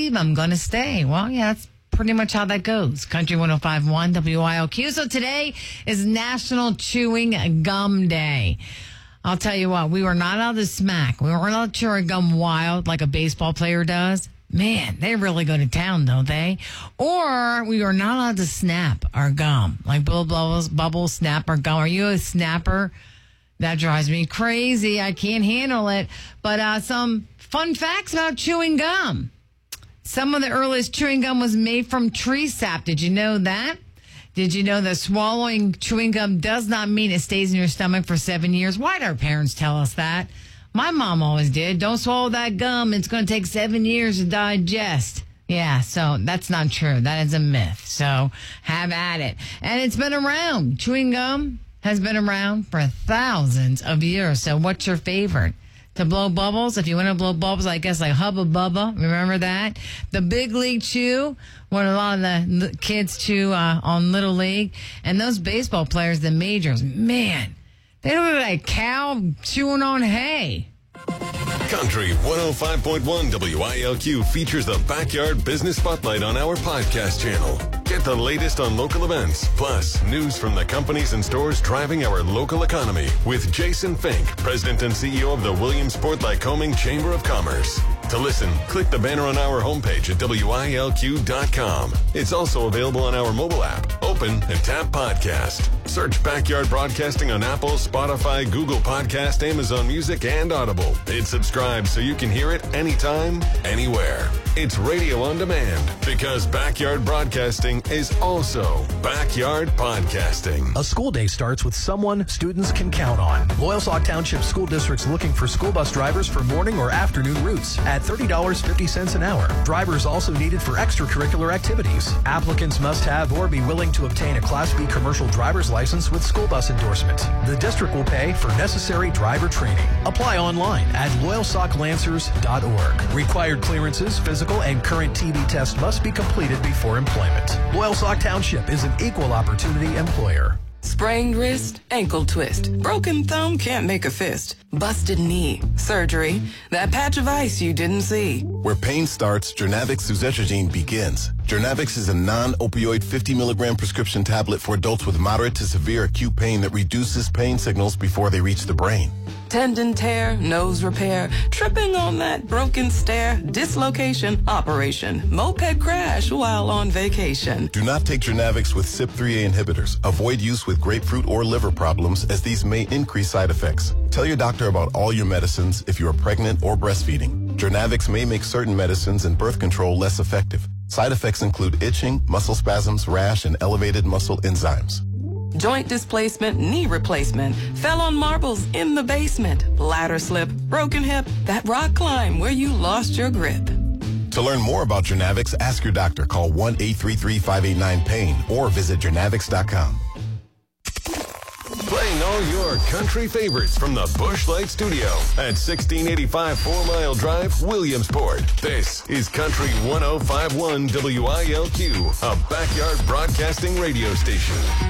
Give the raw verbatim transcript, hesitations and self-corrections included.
leave, I'm going to stay. Well, yeah, that's pretty much how that goes. Country one oh five point one W I L Q. So today is National Chewing Gum Day. I'll tell you what, we were not allowed to smack. We weren't allowed to chew our gum wild like a baseball player does. Man, they really go to town, don't they? Or we were not allowed to snap our gum. Like Bill Bubbles, Bubbles, snap our gum. Are you a snapper? That drives me crazy. I can't handle it. But uh, some fun facts about chewing gum. Some of the earliest chewing gum was made from tree sap. Did you know that? Did you know that swallowing chewing gum does not mean it stays in your stomach for seven years? Why did our parents tell us that? My mom always did. Don't swallow that gum. It's going to take seven years to digest. Yeah, so that's not true. That is a myth. So have at it. And it's been around. Chewing gum has been around for thousands of years. So what's your favorite? To blow bubbles? If you want to blow bubbles, I guess like Hubba Bubba. Remember that? The Big League Chew, what a lot of the kids chew uh, on Little League. And those baseball players, the majors, man, they look like a cow chewing on hay. Country one oh five point one W I L Q features the Backyard Business Spotlight on our podcast channel. Get the latest on local events, plus news from the companies and stores driving our local economy with Jason Fink, President and C E O of the Williamsport Lycoming Chamber of Commerce. To listen, click the banner on our homepage at W I L Q dot com. It's also available on our mobile app. Open and tap podcast. Search Backyard Broadcasting on Apple, Spotify, Google Podcast, Amazon Music, and Audible. Hit subscribe so you can hear it anytime, anywhere. It's radio on demand because Backyard Broadcasting is also Backyard Podcasting. A school day starts with someone students can count on. Loyalsock Township School District's looking for school bus drivers for morning or afternoon routes at thirty dollars and fifty cents an hour. Drivers also needed for extracurricular activities. Applicants must have or be willing to obtain a Class B commercial driver's license with school bus endorsement. The district will pay for necessary driver training. Apply online at loyalsock lancers dot org. Required clearances, physical and current T B test must be completed before employment. Loyalsock Township is an equal opportunity employer. Sprained wrist, ankle twist, broken thumb, can't make a fist, busted knee, surgery, that patch of ice you didn't see. Where pain starts, Jernavix suzetrigine begins. Jernavix is a non-opioid fifty milligram prescription tablet for adults with moderate to severe acute pain that reduces pain signals before they reach the brain. Tendon tear, nose repair, tripping on that broken stair, dislocation, operation, moped crash while on vacation. Do not take Jernavix with C Y P three A inhibitors. Avoid use with grapefruit or liver problems as these may increase side effects. Tell your doctor about all your medicines if you are pregnant or breastfeeding. Jernavix may make certain medicines and birth control less effective. Side effects include itching, muscle spasms, rash, and elevated muscle enzymes. Joint displacement, knee replacement, fell on marbles in the basement, ladder slip, broken hip, that rock climb where you lost your grip. To learn more about Jernavix, ask your doctor. Call one eight three three, five eight nine, pain or visit jernavix dot com. Playing all your country favorites from the Busch Light Studio at sixteen eighty-five Four Mile Drive, Williamsport. This is Country one oh five point one W I L Q, a Backyard Broadcasting radio station.